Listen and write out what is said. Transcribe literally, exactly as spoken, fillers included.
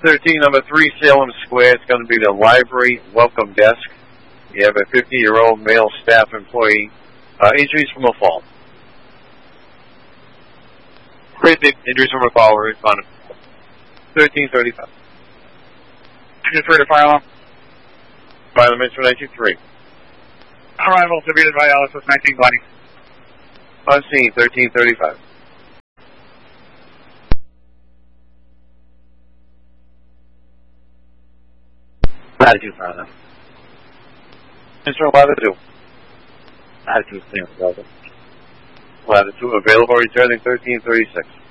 thirteen, number three, Salem Square. It's going to be the library welcome desk. You have a fifty-year-old male staff employee. Uh, injuries from a fall. Great injuries from a fall were responded. thirteen thirty-five. Engine three to fire alarm. Fire alarm for nineteen three. Arrival attributed by L S S nineteen twenty. On scene, thirteen thirty-five. Latitude, fire alarm. Instrument latitude. Latitude, clear, available. Latitude available, returning thirteen thirty-six.